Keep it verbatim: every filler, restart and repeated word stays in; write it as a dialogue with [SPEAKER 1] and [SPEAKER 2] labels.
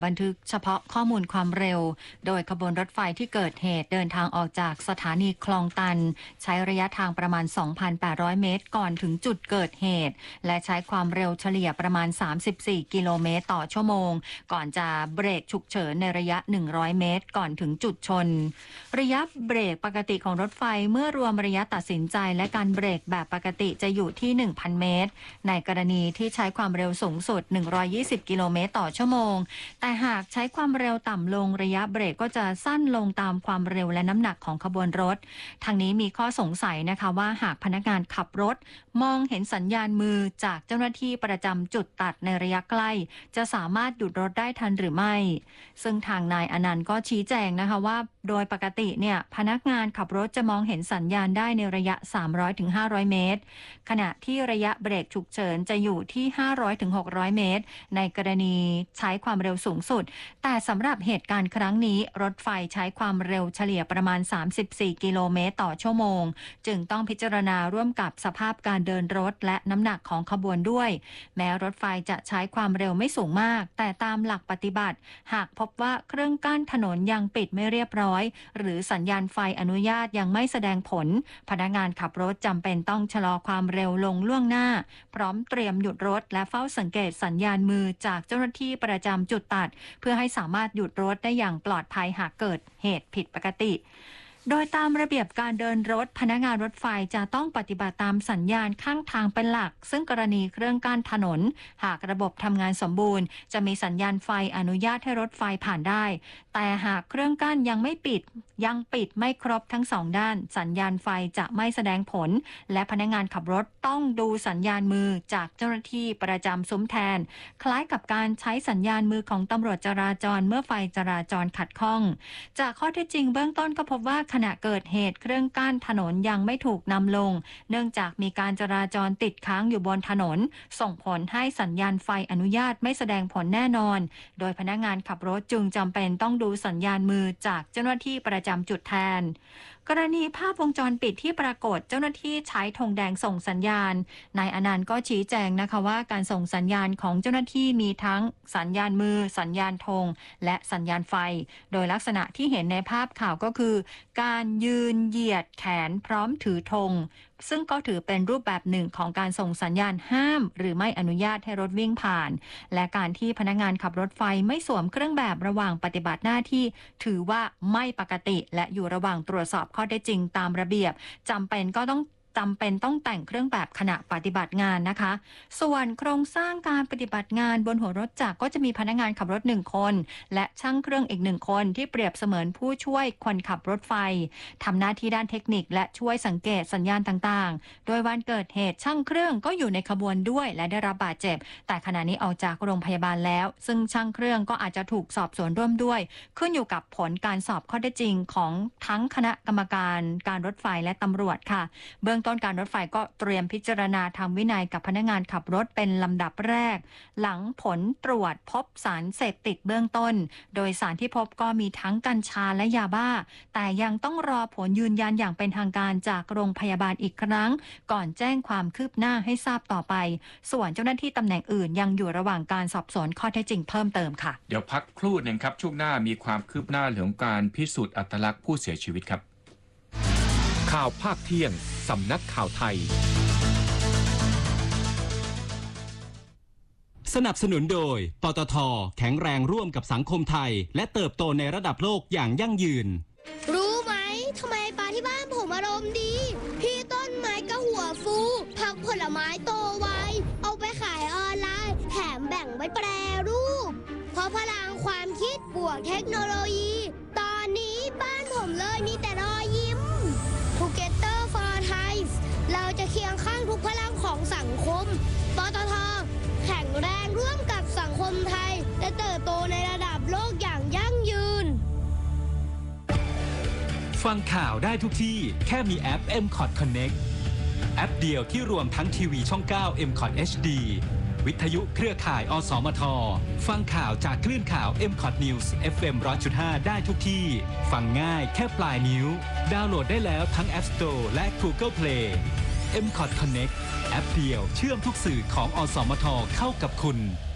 [SPEAKER 1] บันทึกเฉพาะข้อมูลความเร็วโดยขบวนรถไฟที่เกิดเหตุเดินทางออกจากสถานีคลองตันใช้ระยะทางประมาณ สองพันแปดร้อย เมตรก่อนถึงจุดเกิดเหตุและใช้ความเร็วเฉลี่ยประมาณสามสิบสี่กิโลเมตรต่อชั่วโมงก่อนจะเบรกฉุกเฉินในระยะหนึ่งร้อยเมตรก่อนถึงจุดชนระยะเบรกปกติของรถไฟเมื่อรวมระยะตัดสินใจและการเบรกแบบปกติจะอยู่ที่ หนึ่งพัน เมตรในกรณีที่ใช้ความเร็วสูงสุดหนึ่งร้อยยี่สิบกิโลเมตรต่อชั่วโมงแต่หากใช้ความเร็วต่ำลงระยะเบรกก็จะสั้นลงตามความเร็วและน้ำหนักของขบวนรถทางนี้มีข้อสงสัยนะคะว่าหากพนักงานขับรถมองเห็นสัญญาณมือจากเจ้าหน้าที่ประจำจุดตัดในระยะใกล้จะสามารถหยุดรถได้ทันหรือไม่ซึ่งทางนายอนันต์ก็ชี้แจงนะคะว่าโดยปกติเนี่ยพนักงานขับรถจะมองเห็นสัญญาณได้ในระยะ สามร้อยถึงห้าร้อย เมตรขณะที่ระยะเบรกฉุกเฉินจะอยู่ที่ ห้าร้อยถึงหกร้อย เมตรในกรณีใช้ความเร็วสูงสุดแต่สำหรับเหตุการณ์ครั้งนี้รถไฟใช้ความเร็วเฉลี่ยประมาณสามสิบสี่กิโลเมตรต่อชั่วโมงจึงต้องพิจารณาร่วมกับสภาพการเดินรถและน้ำหนักของขบวนด้วยแม้รถไฟจะใช้ความเร็วไม่สูงมากแต่ตามหลักปฏิบัติหากพบว่าเครื่องกั้นถนนยังปิดไม่เรียบร้อยหรือสัญญาณไฟอนุญาตยังไม่แสดงผลพนักงานขับรถจำเป็นต้องชะลอความเร็วลงล่วงหน้าพร้อมเตรียมหยุดรถและเฝ้าสังเกตสัญญาณมือจากเจ้าหน้าที่ประจำจุดตัดเพื่อให้สามารถหยุดรถได้อย่างปลอดภัยหากเกิดเหตุผิดปกติโดยตามระเบียบการเดินรถพนักงานรถไฟจะต้องปฏิบัติตามสัญญาณข้างทางเป็นหลักซึ่งกรณีเครื่องกั้นถนนหากระบบทำงานสมบูรณ์จะมีสัญญาณไฟอนุญาตให้รถไฟผ่านได้แต่หากเครื่องกั้นยังไม่ปิดยังปิดไม่ครบทั้งสองด้านสัญญาณไฟจะไม่แสดงผลและพนักงานขับรถต้องดูสัญญาณมือจากเจ้าหน้าที่ประจำซุ้มแทนคล้ายกับการใช้สัญญาณมือของตำรวจจราจรเมื่อไฟจราจรขัดข้องจากข้อเท็จจริงเบื้องต้นก็พบว่าขณะเกิดเหตุเครื่องกั้นถนนยังไม่ถูกนำลงเนื่องจากมีการจราจรติดค้างอยู่บนถนนส่งผลให้สัญญาณไฟอนุญาตไม่แสดงผลแน่นอนโดยพนักงานขับรถจึงจำเป็นต้องดูสัญญาณมือจากเจ้าหน้าที่ประจำจุดแทนกรณีภาพวงจรปิดที่ปรากฏเจ้าหน้าที่ใช้ธงแดงส่งสัญญาณนายอนันต์ก็ชี้แจงนะคะว่าการส่งสัญญาณของเจ้าหน้าที่มีทั้งสัญญาณมือสัญญาณธงและสัญญาณไฟโดยลักษณะที่เห็นในภาพข่าวก็คือการยืนเหยียดแขนพร้อมถือธงซึ่งก็ถือเป็นรูปแบบหนึ่งของการส่งสัญญาณห้ามหรือไม่อนุญาตให้รถวิ่งผ่านและการที่พนักงานขับรถไฟไม่สวมเครื่องแบบระหว่างปฏิบัติหน้าที่ถือว่าไม่ปกติและอยู่ระหว่างตรวจสอบข้อเท็จจริงตามระเบียบจำเป็นก็ต้องจำเป็นต้องแต่งเครื่องแบบขณะปฏิบัติงานนะคะส่วนโครงสร้างการปฏิบัติงานบนหัวรถจักรก็จะมีพนักงานขับรถหนึ่งคนและช่างเครื่องอีกหนึ่งคนที่เปรียบเสมือนผู้ช่วยคนขับรถไฟทำหน้าที่ด้านเทคนิคและช่วยสังเกตสัญญาณต่างๆโดยวันเกิดเหตุช่างเครื่องก็อยู่ในขบวนด้วยและได้รับบาดเจ็บแต่ขณะนี้ออกจากโรงพยาบาลแล้วซึ่งช่างเครื่องก็อาจจะถูกสอบสวนร่วมด้วยขึ้นอยู่กับผลการสอบข้อเท็จจริงของทั้งคณะกรรมการการรถไฟและตำรวจค่ะเบื้องต้นการรถไฟก็เตรียมพิจารณาทางวินัยกับพนักงานขับรถเป็นลำดับแรกหลังผลตรวจพบสารเสพติดเบื้องต้นโดยสารที่พบก็มีทั้งกัญชาและยาบ้าแต่ยังต้องรอผลยืนยันอย่างเป็นทางการจากโรงพยาบาลอีกครั้งก่อนแจ้งความคืบหน้าให้ทราบต่อไปส่วนเจ้าหน้าที่ตำแหน่งอื่นยังอยู่ระหว่างการสอบสวนข้อเท็จจริงเพิ่มเติมค่ะ
[SPEAKER 2] เดี๋ยวพักครู่นึงครับช่วงหน้ามีความคืบหน้าเรื่องการพิสูจน์อัตลักษณ์ผู้เสียชีวิตครับ
[SPEAKER 3] ข่าวภาคเที่ยงสำนักข่าวไทยสนับสนุนโดยปตท.แข็งแรงร่วมกับสังคมไทยและเติบโตในระดับโลกอย่างยั่งยืน
[SPEAKER 4] รู้ไหมทำไมปลาที่บ้านผมอารมณ์ดีพี่ต้นไม้ก็หัวฟูผักผลไม้โตไวเอาไปขายออนไลน์แถมแบ่งไว้แปรรูปเพราะพลังความคิดบวกเทคโนโลยีตอนนี้บ้านผมเลยมีแต่รอยยิ้ม Together for Thai เราจะเคียงข้างทุกพลังของสังคมปตท.แข็งแรงร่วมกับสังคมไทยและเติบโตในระดับโลกอย่างยั่งยืน
[SPEAKER 3] ฟังข่าวได้ทุกที่แค่มีแอป เอ็ม คอท Connect แอปเดียวที่รวมทั้งทีวีช่อง เก้า เอ็ม คอท เอช ดี วิทยุเครือข่าย อสมท ฟังข่าวจากคลื่นข่าว เอ็ม คอท News เอฟ เอ็ม หนึ่งร้อยจุดห้า ได้ทุกที่ฟังง่ายแค่ปลายนิ้วดาวน์โหลดได้แล้วทั้ง App Store และ Google Play เอ็ม คอท Connect แอปเดียวเชื่อมทุกสื่อของอสมทเข้ากับคุณ